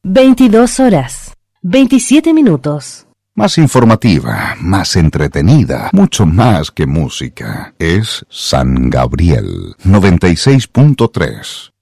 22 horas, 27 minutos. Más informativa, más entretenida, mucho más que música. Es San Gabriel 96.3.